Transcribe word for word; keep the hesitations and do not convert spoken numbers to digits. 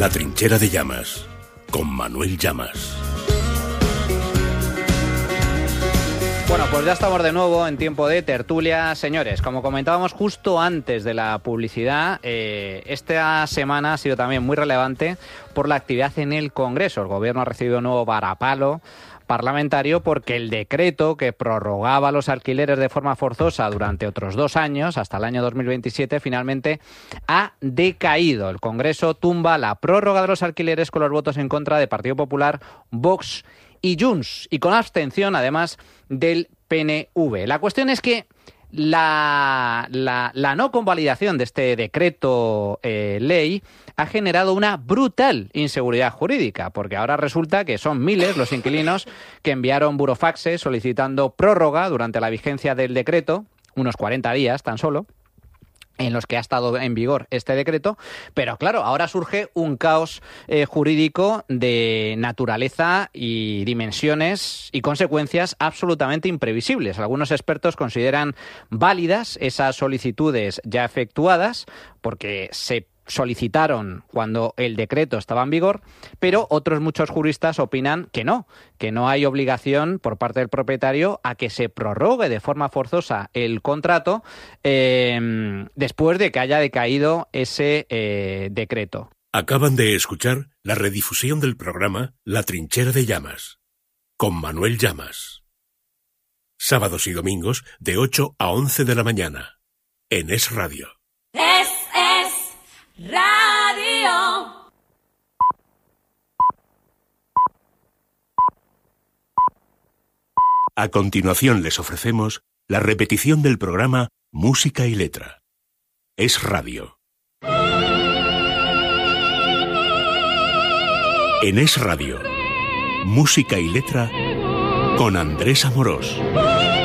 La trinchera de Llamas, con Manuel Llamas. Bueno, pues ya estamos de nuevo en tiempo de tertulia. Señores, como comentábamos justo antes de la publicidad, eh, esta semana ha sido también muy relevante por la actividad en el Congreso. El Gobierno ha recibido un nuevo varapalo parlamentario porque el decreto que prorrogaba los alquileres de forma forzosa durante otros dos años, hasta el año dos mil veintisiete, finalmente ha decaído. El Congreso tumba la prórroga de los alquileres con los votos en contra de Partido Popular, Vox y Junts, y con abstención, además, del P N V. La cuestión es que la, la, la no convalidación de este decreto eh, ley ha generado una brutal inseguridad jurídica, porque ahora resulta que son miles los inquilinos que enviaron burofaxes solicitando prórroga durante la vigencia del decreto, unos cuarenta días tan solo, en los que ha estado en vigor este decreto, pero claro, ahora surge un caos eh, jurídico de naturaleza y dimensiones y consecuencias absolutamente imprevisibles. Algunos expertos consideran válidas esas solicitudes ya efectuadas porque se solicitaron cuando el decreto estaba en vigor, pero otros muchos juristas opinan que no, que no hay obligación por parte del propietario a que se prorrogue de forma forzosa el contrato eh, después de que haya decaído ese eh, decreto. Acaban de escuchar la redifusión del programa La trinchera de Llamas, con Manuel Llamas. Sábados y domingos de ocho a once de la mañana, en Es Radio. Es, es Radio. A continuación les ofrecemos la repetición del programa Música y Letra. Es Radio. En Es Radio, Música y Letra con Andrés Amorós.